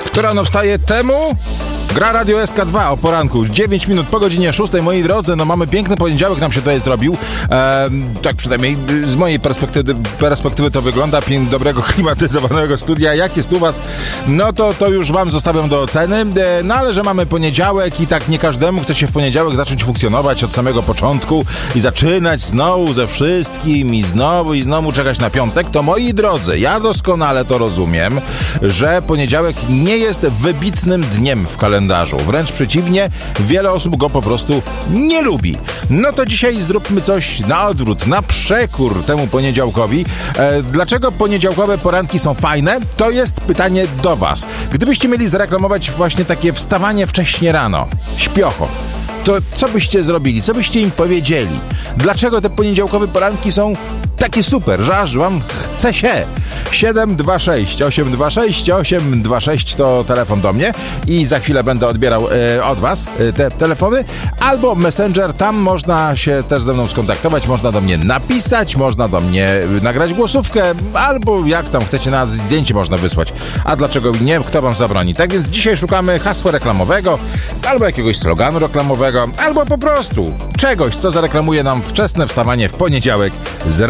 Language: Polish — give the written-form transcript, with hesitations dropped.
Które rano wstaje temu? Gra Radio SK2 o poranku, 9 minut po godzinie 6, moi drodzy, no mamy piękny poniedziałek, nam się tutaj zrobił, tak przynajmniej z mojej perspektywy to wygląda, dobrego klimatyzowanego studia. Jak jest u was, no to już wam zostawiam do oceny, no ale że mamy poniedziałek i tak nie każdemu chce się w poniedziałek zacząć funkcjonować od samego początku i zaczynać znowu ze wszystkim i znowu czekać na piątek, to moi drodzy, ja doskonale to rozumiem, że poniedziałek nie jest wybitnym dniem w kalendarzu. Wręcz przeciwnie, wiele osób go po prostu nie lubi. No to dzisiaj zróbmy coś na odwrót, na przekór temu poniedziałkowi. Dlaczego poniedziałkowe poranki są fajne? To jest pytanie do was. Gdybyście mieli zareklamować właśnie takie wstawanie wcześnie rano, śpiocho, to co byście zrobili? Co byście im powiedzieli? Dlaczego te poniedziałkowe poranki są takie super, że aż wam chce się? 726 826 826 to telefon do mnie i za chwilę będę odbierał od was te telefony, albo Messenger, tam można się też ze mną skontaktować, można do mnie napisać, można do mnie nagrać głosówkę, albo jak tam chcecie, nawet zdjęcie można wysłać. A dlaczego nie? Kto wam zabroni? Tak więc dzisiaj szukamy hasła reklamowego, albo jakiegoś sloganu reklamowego, albo po prostu czegoś, co zareklamuje nam wczesne wstawanie w poniedziałek z rana.